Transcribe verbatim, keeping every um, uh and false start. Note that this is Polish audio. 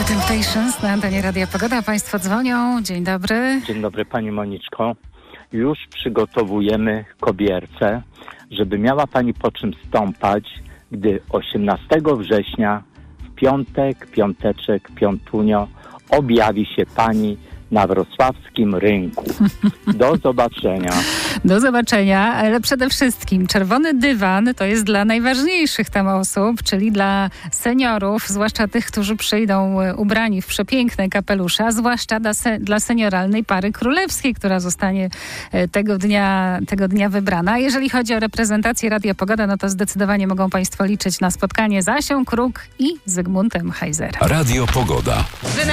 The Temptations na antenie Radia Pogoda. Państwo dzwonią. Dzień dobry. Dzień dobry Pani Moniczko. Już przygotowujemy kobiercę, żeby miała Pani po czym stąpać, gdy osiemnastego września w piątek, piąteczek, piątunio objawi się Pani na wrocławskim rynku. Do zobaczenia. Do zobaczenia, ale przede wszystkim czerwony dywan to jest dla najważniejszych tam osób, czyli dla seniorów, zwłaszcza tych, którzy przyjdą ubrani w przepiękne kapelusze, a zwłaszcza dla, se- dla senioralnej pary królewskiej, która zostanie tego dnia, tego dnia wybrana. Jeżeli chodzi o reprezentację Radia Pogoda, no to zdecydowanie mogą Państwo liczyć na spotkanie z Asią Kruk i Zygmuntem Heiserem. Radio Pogoda.